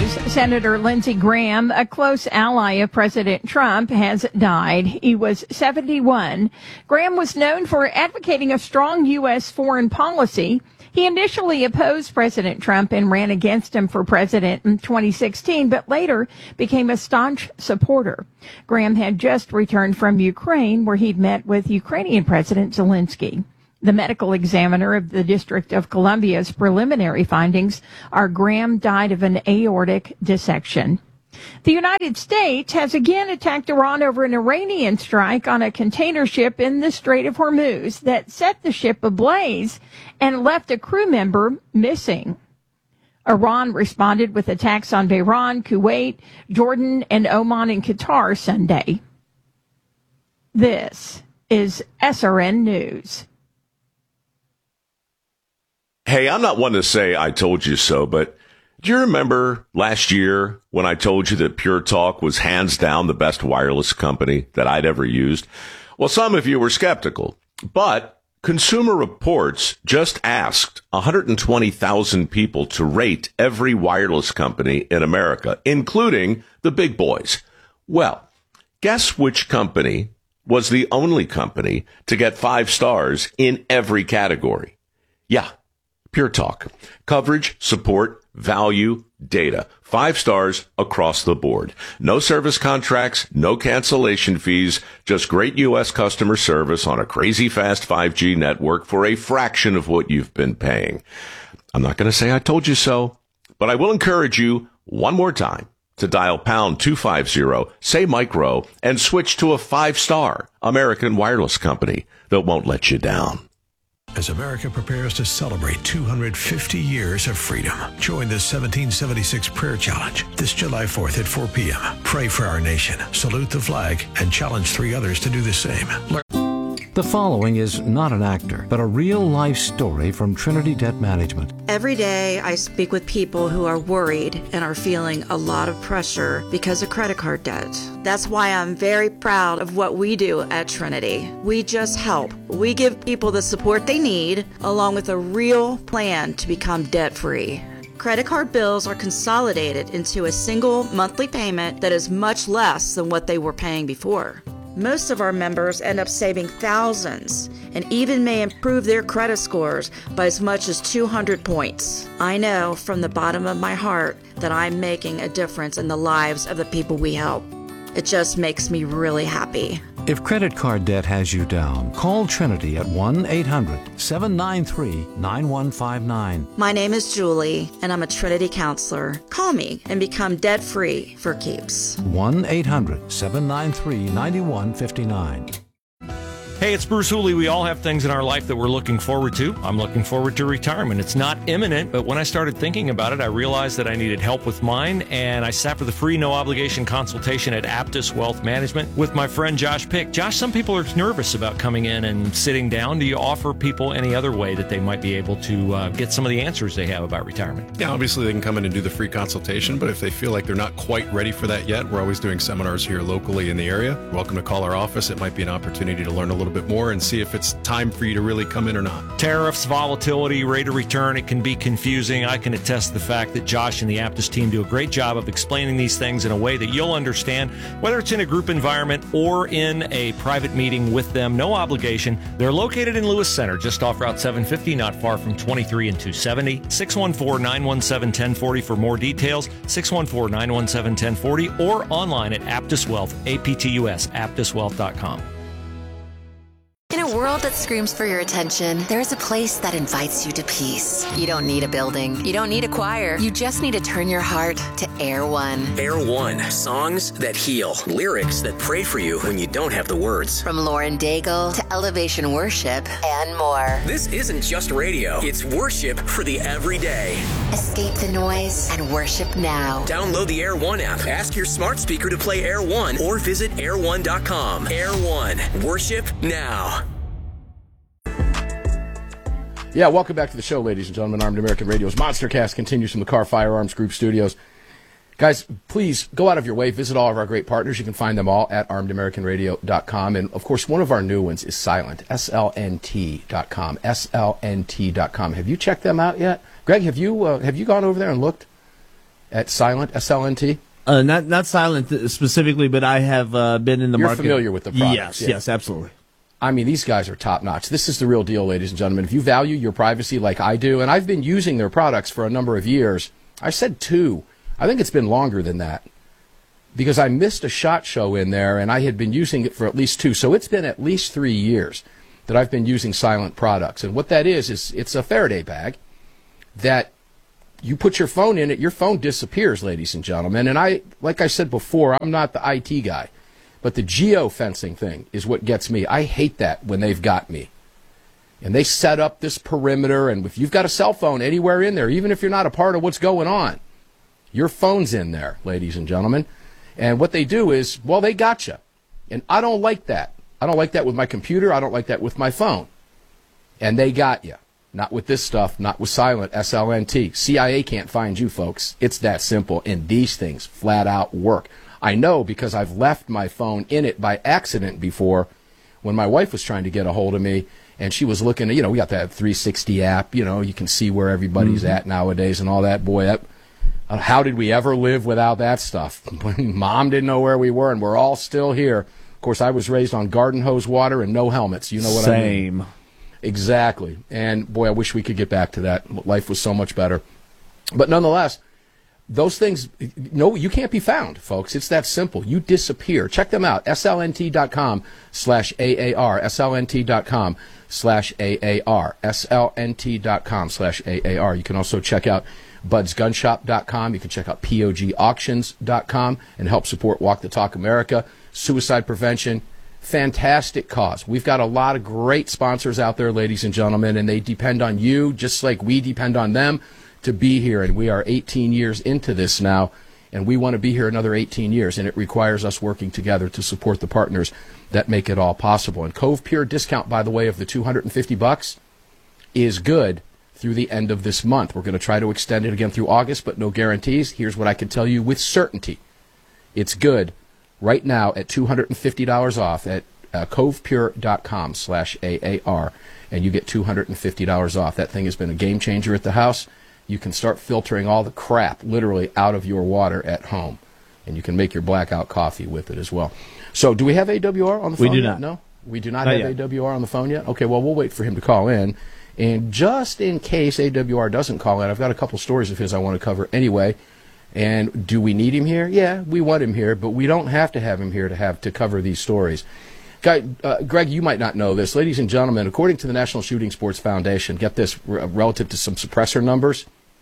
news. Senator Lindsey Graham, a close ally of President Trump, has died. He was 71. Graham was known for advocating a strong U.S. foreign policy. He initially opposed President Trump and ran against him for president in 2016, but later became a staunch supporter. Graham had just returned from Ukraine, where he'd met with Ukrainian President Zelensky. The medical examiner of the District of Columbia's preliminary findings are Graham died of an aortic dissection. The United States has again attacked Iran over an Iranian strike on a container ship in the Strait of Hormuz that set the ship ablaze and left a crew member missing. Iran responded with attacks on Bahrain, Kuwait, Jordan, and Oman and Qatar Sunday. This is SRN News. Hey, I'm not one to say I told you so, but do you remember last year when I told you that Pure Talk was hands down the best wireless company that I'd ever used? Well, some of you were skeptical, but Consumer Reports just asked 120,000 people to rate every wireless company in America, including the big boys. Well, guess which company was the only company to get 5 stars in every category? Yeah. Pure Talk. Coverage, support, value, data. 5 stars across the board. No service contracts, no cancellation fees, just great U.S. customer service on a crazy fast 5G network for a fraction of what you've been paying. I'm not going to say I told you so, but I will encourage you one more time to dial pound 250, say micro, and switch to a 5-star American wireless company that won't let you down. As America prepares to celebrate 250 years of freedom, join the 1776 Prayer Challenge this July 4th at 4 p.m. Pray for our nation, salute the flag, and challenge 3 others to do the same. The following is not an actor, but a real-life story from Trinity Debt Management. Every day I speak with people who are worried and are feeling a lot of pressure because of credit card debt. That's why I'm very proud of what we do at Trinity. We just help. We give people the support they need, along with a real plan to become debt-free. Credit card bills are consolidated into a single monthly payment that is much less than what they were paying before. Most of our members end up saving thousands and even may improve their credit scores by as much as 200 points. I know from the bottom of my heart that I'm making a difference in the lives of the people we help. It just makes me really happy. If credit card debt has you down, call Trinity at 1-800-793-9159. My name is Julie, and I'm a Trinity counselor. Call me and become debt-free for keeps. 1-800-793-9159. Hey, it's Bruce Hooley. We all have things in our life that we're looking forward to. I'm looking forward to retirement. It's not imminent, but when I started thinking about it, I realized that I needed help with mine, and I sat for the free, no-obligation consultation at Aptus Wealth Management with my friend Josh Pick. Josh, some people are nervous about coming in and sitting down. Do you offer people any other way that they might be able to get some of the answers they have about retirement? Yeah, obviously they can come in and do the free consultation, but if they feel like they're not quite ready for that yet, we're always doing seminars here locally in the area. You're welcome to call our office. It might be an opportunity to learn a little bit more and see if it's time for you to really come in or not. Tariffs, volatility, rate of return, it can be confusing. I can attest to the fact that Josh and the Aptus team do a great job of explaining these things in a way that you'll understand, whether it's in a group environment or in a private meeting with them. No obligation. They're located in Lewis Center, just off Route 750, not far from 23 and 270. 614-917-1040 for more details. 614-917-1040 or online at Aptus Wealth, APTUS, aptuswealth.com. In a world that screams for your attention, there's a place that invites you to peace. You don't need a building. You don't need a choir. You just need to turn your heart to Air One. Air One. Songs that heal. Lyrics that pray for you when you don't have the words. From Lauren Daigle to Elevation Worship and more. This isn't just radio. It's worship for the everyday. Escape the noise and worship now. Download the Air One app. Ask your smart speaker to play Air One or visit air1.com. Air One. Worship now. Yeah, welcome back to the show, ladies and gentlemen. Armed American Radio's Monstercast continues from the Carr Firearms Group studios. Guys, please go out of your way. Visit all of our great partners. You can find them all at armedamericanradio.com. And, of course, one of our new ones is Silent, slnt.com, slnt.com. Have you checked them out yet? Greg, have you gone over there and looked? at Silent, SLNT? Not Silent specifically, but I have been in the market. You're familiar with the products. Yes, absolutely. I mean, these guys are top-notch. This is the real deal, ladies and gentlemen. If you value your privacy like I do, and I've been using their products for a number of years, I said 2. I think it's been longer than that because I missed a SHOT Show in there, and I had been using it for at least 2. So it's been at least 3 years that I've been using Silent products. And what that is it's a Faraday bag that you put your phone in it, your phone disappears, ladies and gentlemen. And like I said before, I'm not the IT guy. But the geo-fencing thing is what gets me. I hate that when they've got me. And they set up this perimeter, and if you've got a cell phone anywhere in there, even if you're not a part of what's going on, your phone's in there, ladies and gentlemen. And what they do is, well, they got you. And I don't like that. I don't like that with my computer. I don't like that with my phone. And they got you. Not with this stuff, not with Silent, SLNT. CIA can't find you, folks. It's that simple. And these things flat out work. I know because I've left my phone in it by accident before when my wife was trying to get a hold of me, and she was looking at, we got that 360 app, you can see where everybody's at nowadays and all that. Boy, how did we ever live without that stuff? Mom didn't know where we were, and we're all still here. Of course, I was raised on garden hose water and no helmets. You know what I mean? Same. Exactly. And, boy, I wish we could get back to that. Life was so much better. But nonetheless, those things, no, you can't be found, folks. It's that simple. You disappear. Check them out. slnt.com/AAR. slnt.com/AAR. slnt.com/AAR. You can also check out budsgunshop.com. You can check out pogauctions.com and help support Walk the Talk America. Suicide prevention. Fantastic cause. We've got a lot of great sponsors out there, ladies and gentlemen, and they depend on you just like we depend on them to be here, and we are 18 years into this now, and we want to be here another 18 years, and it requires us working together to support the partners that make it all possible. And Cove Pure discount, by the way, of the $250 is good through the end of this month. We're going to try to extend it again through August, but no guarantees. Here's what I can tell you with certainty. It's good right now at $250 off at covepure.com/AAR, and you get $250 off. That thing has been a game changer at the house. You can start filtering all the crap literally out of your water at home, and you can make your blackout coffee with it as well. So do we have AWR on the phone? We do yet? not. No? We do not have yet. AWR on the phone yet? Okay, well, we'll wait for him to call in. And just in case AWR doesn't call in, I've got a couple stories of his I want to cover anyway. And do we need him here? Yeah, we want him here, but we don't have to have him here to cover these stories. Greg, you might not know this. Ladies and gentlemen, according to the National Shooting Sports Foundation, get this, relative to some suppressor numbers,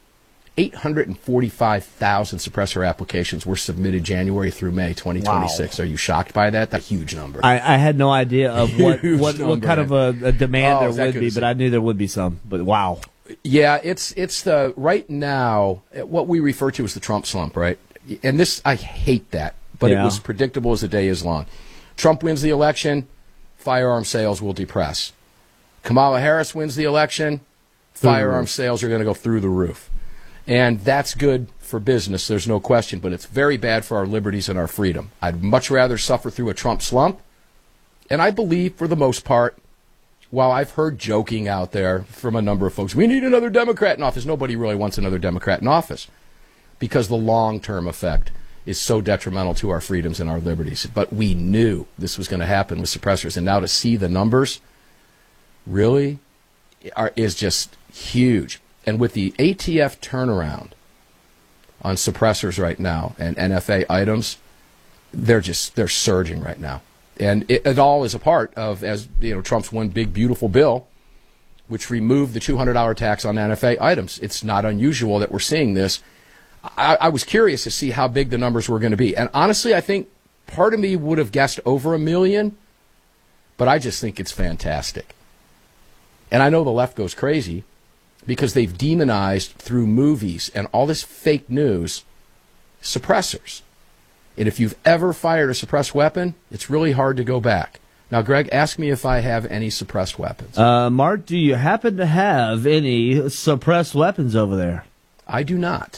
845,000 suppressor applications were submitted January through May 2026. Wow. Are you shocked by that? That's a huge number. I had no idea of what kind of a demand there would be, but I knew there would be some. But wow. Yeah, it's the right now what we refer to as the Trump slump, right? And this, I hate that, but it was predictable as the day is long. Trump wins the election, firearm sales will depress. Kamala Harris wins the election, firearm sales are going to go through the roof. And that's good for business, there's no question, but it's very bad for our liberties and our freedom. I'd much rather suffer through a Trump slump, and I believe, for the most part, while I've heard joking out there from a number of folks, we need another Democrat in office. Nobody really wants another Democrat in office because the long-term effect is so detrimental to our freedoms and our liberties. But we knew this was going to happen with suppressors, and now to see the numbers really is just huge. And with the ATF turnaround on suppressors right now and NFA items, they're surging right now. And it all is a part of, as you know, Trump's one big beautiful bill, which removed the $200 tax on NFA items. It's not unusual that we're seeing this. I was curious to see how big the numbers were going to be. And honestly, I think part of me would have guessed over 1 million, but I just think it's fantastic. And I know the left goes crazy because they've demonized through movies and all this fake news suppressors. And if you've ever fired a suppressed weapon, it's really hard to go back. Now, Greg, ask me if I have any suppressed weapons. Mark, do you happen to have any suppressed weapons over there? I do not.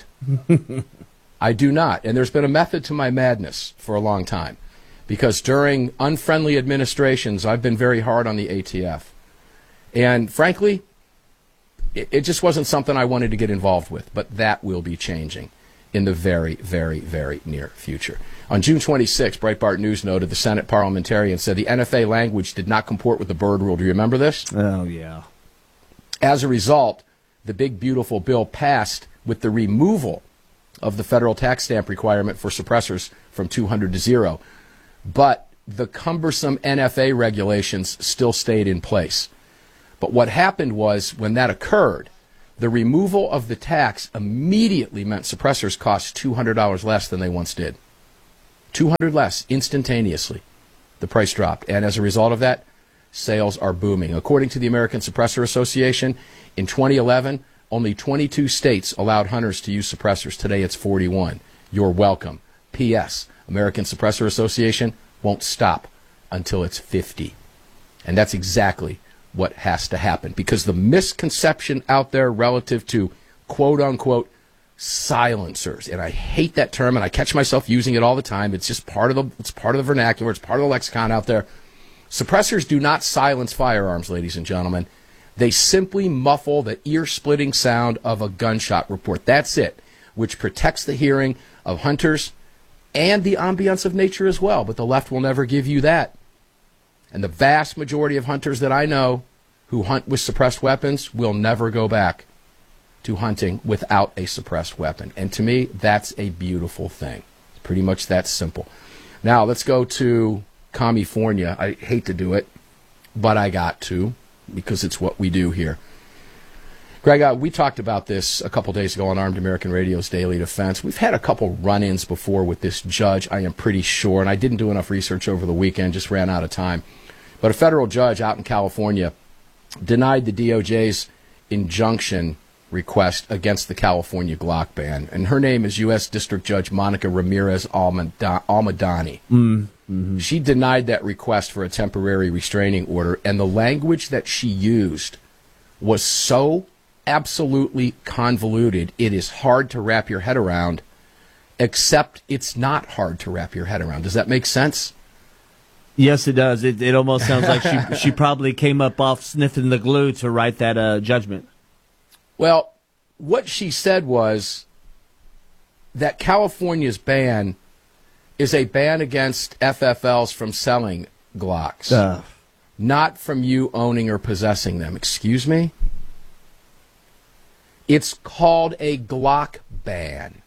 I do not. And there's been a method to my madness for a long time. Because during unfriendly administrations, I've been very hard on the ATF. And frankly, it just wasn't something I wanted to get involved with. But that will be changing. in the very, very, very near future. On June 26, Breitbart News noted the Senate parliamentarian said the NFA language did not comport with the Byrd Rule. Do you remember this? Oh, yeah. As a result, the big, beautiful bill passed with the removal of the federal tax stamp requirement for suppressors from 200 to 0. But the cumbersome NFA regulations still stayed in place. But what happened was, when that occurred, the removal of the tax immediately meant suppressors cost $200 less than they once did. $200 less instantaneously. The price dropped. And as a result of that, sales are booming. According to the American Suppressor Association, in 2011, only 22 states allowed hunters to use suppressors. Today it's 41. You're welcome. P.S. American Suppressor Association won't stop until it's 50. And that's exactly what has to happen, because the misconception out there relative to quote-unquote silencers, and I hate that term, and I catch myself using it all the time. It's just part of the vernacular. It's part of the lexicon out there. Suppressors do not silence firearms, ladies and gentlemen. They simply muffle the ear-splitting sound of a gunshot report. That's it, which protects the hearing of hunters and the ambience of nature as well. But the left will never give you that. And the vast majority of hunters that I know who hunt with suppressed weapons will never go back to hunting without a suppressed weapon. And to me, that's a beautiful thing. It's pretty much that simple. Now, let's go to California. I hate to do it, but I got to, because it's what we do here. Greg, we talked about this a couple days ago on Armed American Radio's Daily Defense. We've had a couple run-ins before with this judge, I am pretty sure, and I didn't do enough research over the weekend, just ran out of time. But a federal judge out in California denied the DOJ's injunction request against the California Glock ban. And her name is U.S. District Judge Monica Ramirez Almadani. Mm-hmm. She denied that request for a temporary restraining order, and the language that she used was so absolutely convoluted, it is hard to wrap your head around, except it's not hard to wrap your head around. Does that make sense? Yes, it does. It almost sounds like she probably came up off sniffing the glue to write that judgment. Well, what she said was that California's ban is a ban against FFLs from selling Glocks, not from you owning or possessing them. Excuse me? It's called a Glock ban,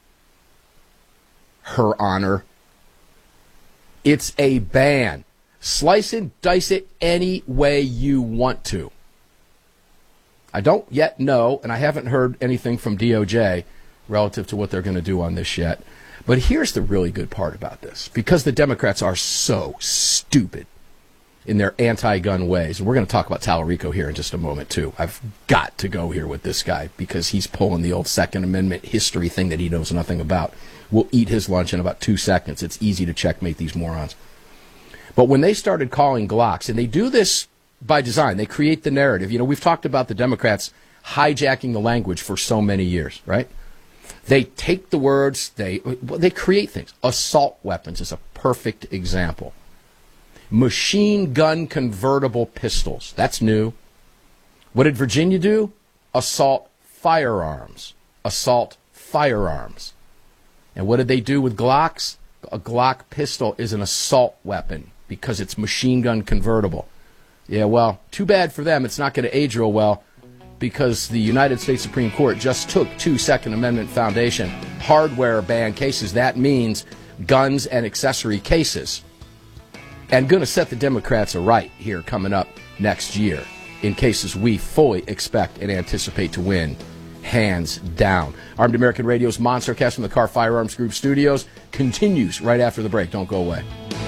Her Honor. It's a ban. Slice and dice it any way you want to. I don't yet know, and I haven't heard anything from DOJ relative to what they're going to do on this yet. But here's the really good part about this. Because the Democrats are so stupid in their anti-gun ways, and we're going to talk about Tallarico here in just a moment, too. I've got to go here with this guy because he's pulling the old Second Amendment history thing that he knows nothing about. We'll eat his lunch in about 2 seconds. It's easy to checkmate these morons. But when they started calling Glocks, and they do this by design, they create the narrative. You know, we've talked about the Democrats hijacking the language for so many years, right? They take the words, they create things. Assault weapons is a perfect example. Machine gun convertible pistols, that's new. What did Virginia do? Assault firearms. Assault firearms. And what did they do with Glocks? A Glock pistol is an assault weapon because it's machine gun convertible. Yeah, well, too bad for them. It's not going to age real well because the United States Supreme Court just took 2 Second Amendment Foundation hardware ban cases. That means guns and accessory cases. And going to set the Democrats aright here coming up next year in cases we fully expect and anticipate to win. Hands down. Armed American Radio's Monstercast from the Car Firearms Group studios continues right after the break. Don't go away.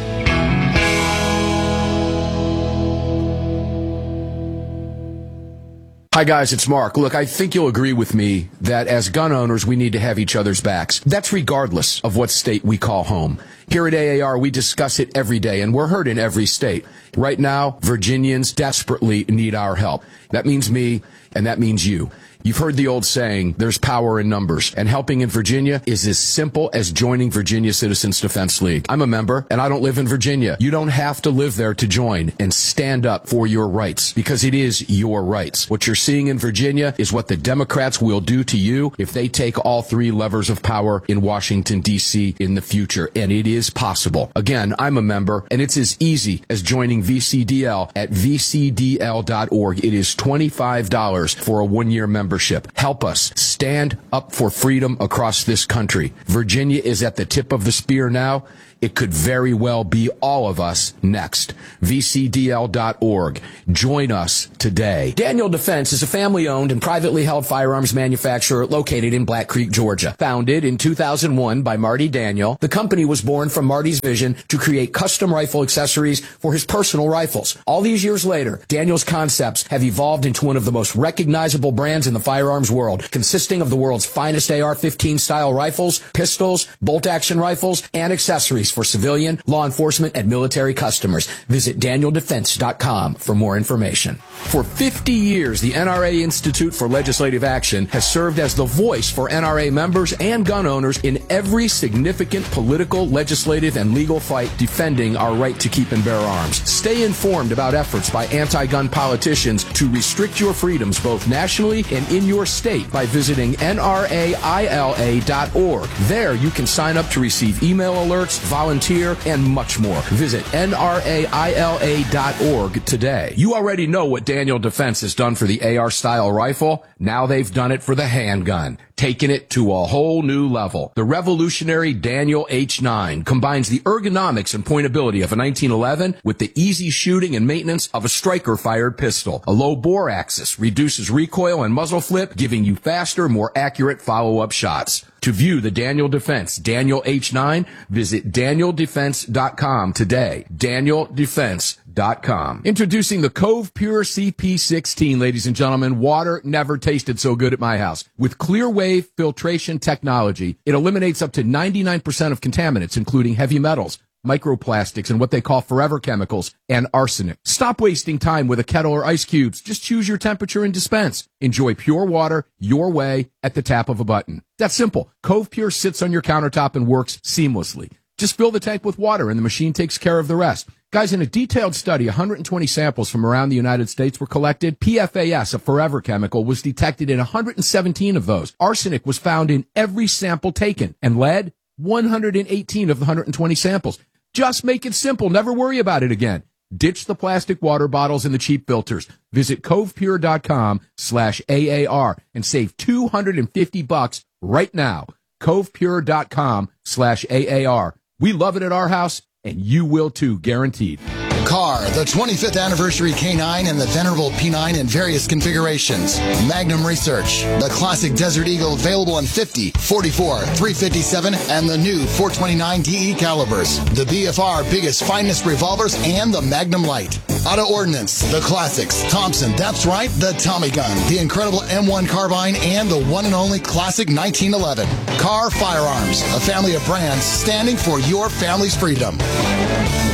Hi, guys, it's Mark. Look, I think you'll agree with me that as gun owners, we need to have each other's backs. That's regardless of what state we call home. Here at AAR, we discuss it every day, and we're heard in every state. Right now, Virginians desperately need our help. That means me, and that means you. You've heard the old saying, there's power in numbers, and helping in Virginia is as simple as joining Virginia Citizens Defense League. I'm a member, and I don't live in Virginia. You don't have to live there to join and stand up for your rights, because it is your rights. What you're seeing in Virginia is what the Democrats will do to you if they take all three levers of power in Washington, D.C. in the future, and it is possible. Again, I'm a member, and it's as easy as joining VCDL at vcdl.org. It is $25 for a one-year membership. Help us stand up for freedom across this country. Virginia is at the tip of the spear now. It could very well be all of us next. VCDL.org. Join us today. Daniel Defense is a family-owned and privately held firearms manufacturer located in Black Creek, Georgia. Founded in 2001 by Marty Daniel, the company was born from Marty's vision to create custom rifle accessories for his personal rifles. All these years later, Daniel's concepts have evolved into one of the most recognizable brands in the firearms world, consisting of the world's finest AR-15 style rifles, pistols, bolt-action rifles, and accessories for civilian, law enforcement, and military customers. Visit DanielDefense.com for more information. For 50 years, the NRA Institute for Legislative Action has served as the voice for NRA members and gun owners in every significant political, legislative, and legal fight defending our right to keep and bear arms. Stay informed about efforts by anti-gun politicians to restrict your freedoms both nationally and in your state by visiting NRAILA.org. There, you can sign up to receive email alerts, volunteer, and much more. Visit NRAILA.org today. You already know what Daniel Defense has done for the AR-style rifle. Now they've done it for the handgun, taking it to a whole new level. The revolutionary Daniel H9 combines the ergonomics and pointability of a 1911 with the easy shooting and maintenance of a striker-fired pistol. A low bore axis reduces recoil and muzzle flip, giving you faster, more accurate follow-up shots. To view the Daniel Defense Daniel H9, visit DanielDefense.com today. DanielDefense.com. Introducing the Cove Pure CP16, ladies and gentlemen. Water never tasted so good at my house. With clear wave filtration technology, it eliminates up to 99% of contaminants, including heavy metals, microplastics, and what they call forever chemicals, and arsenic. Stop wasting time with a kettle or ice cubes. Just choose your temperature and dispense. Enjoy pure water your way at the tap of a button. That's simple. Cove Pure sits on your countertop and works seamlessly. Just fill the tank with water and the machine takes care of the rest. Guys, in a detailed study, 120 samples from around the United States were collected. PFAS, a forever chemical, was detected in 117 of those. Arsenic was found in every sample taken, and lead, 118 of the 120 samples. Just make it simple. Never worry about it again. Ditch the plastic water bottles and the cheap filters. Visit covepure.com/AAR and save $250 right now. covepure.com/AAR. We love it at our house, and you will too, guaranteed. Car, the 25th anniversary K9 and the venerable P9 in various configurations. Magnum Research, the classic Desert Eagle available in 50, 44, 357, and the new 429 DE calibers. The BFR biggest, finest revolvers and the Magnum Light. Auto Ordnance, the classics. Thompson, that's right, the Tommy gun, the incredible M1 carbine, and the one and only classic 1911. Car Firearms, a family of brands standing for your family's freedom.